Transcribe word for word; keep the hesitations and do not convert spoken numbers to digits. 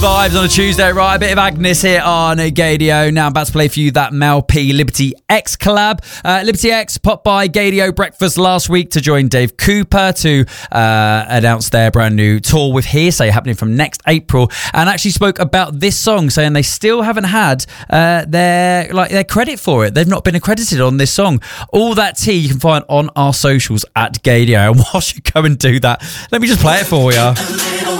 Vibes on a Tuesday, right? A bit of Agnes here on Gaydio. Now I'm about to play for you that Mel P Liberty X collab. Uh, Liberty X popped by Gaydio Breakfast last week to join Dave Cooper to uh, announce their brand new tour with Hearsay happening from next April, and actually spoke about this song, saying they still haven't had uh, their like their credit for it. They've not been accredited on this song. All that tea you can find on our socials at Gaydio. And whilst you go and do that, let me just play it for you.